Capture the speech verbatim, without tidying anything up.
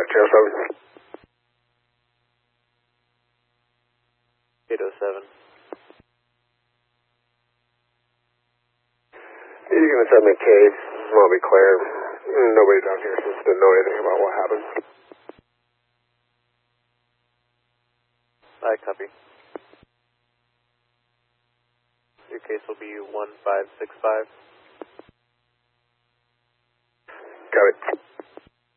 eight oh seven. eight oh seven. You're going to send me a case. I want to be clear. Nobody down here seems to know anything about what happened. I copy. Your case will be one five six five.